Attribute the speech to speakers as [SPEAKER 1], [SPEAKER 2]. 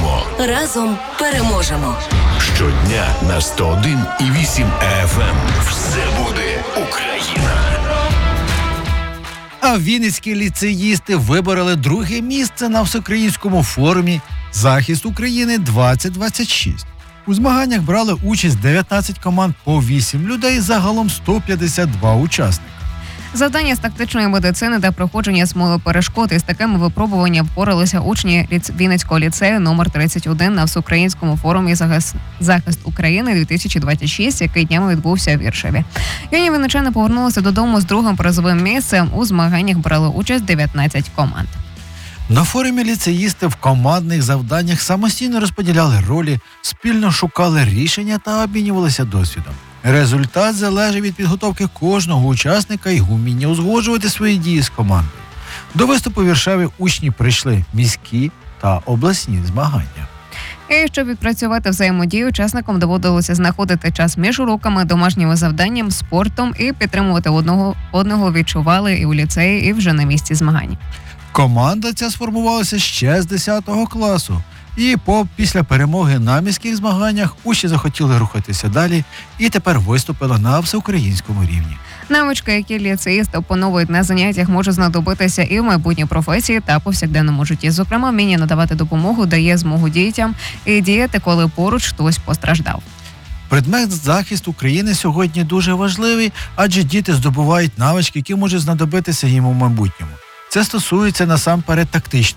[SPEAKER 1] переможемо.
[SPEAKER 2] Разом переможемо.
[SPEAKER 1] Щодня на 101,8 FM. Все буде Україна.
[SPEAKER 3] А вінницькі ліцеїсти вибороли друге місце на всеукраїнському форумі «Захист України-2026». У змаганнях брали участь 19 команд по 8 людей, загалом 152 учасника.
[SPEAKER 4] Завдання з тактичної медицини та проходження смолоперешкод із такими випробуваннями впоралися учні Вінницького ліцею номер 31 на всеукраїнському форумі «Захист України-2026», який днями відбувся в Віршаві. Юні вінничани повернулися додому з другим призовим місцем. У змаганнях брали участь 19 команд.
[SPEAKER 3] На форумі ліцеїсти в командних завданнях самостійно розподіляли ролі, спільно шукали рішення та обмінювалися досвідом. Результат залежить від підготовки кожного учасника і вміння узгоджувати свої дії з командою. До виступу в Віршаві учні прийшли міські та обласні змагання.
[SPEAKER 4] І щоб відпрацювати взаємодію, учасникам доводилося знаходити час між уроками, домашніми завданням, спортом і підтримувати одного відчували і у ліцеї, і вже на місці змагань.
[SPEAKER 3] Команда ця сформувалася ще з 10 класу. І після перемоги на міських змаганнях учні захотіли рухатися далі і тепер виступили на всеукраїнському рівні.
[SPEAKER 4] Навички, які ліцеїсти опановують на заняттях, можуть знадобитися і в майбутній професії та повсякденному житті. Зокрема, вміння надавати допомогу дає змогу дітям і діяти, коли поруч хтось постраждав.
[SPEAKER 3] Предмет захисту України сьогодні дуже важливий, адже діти здобувають навички, які можуть знадобитися їм у майбутньому. Це стосується насамперед тактичної